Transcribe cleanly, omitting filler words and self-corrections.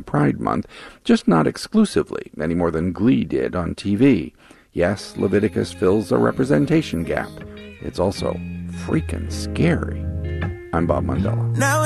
Pride Month, just not exclusively, any more than Glee did on TV. Yes, Leviticus fills a representation gap. It's also freaking scary. I'm Bob Mondella. Now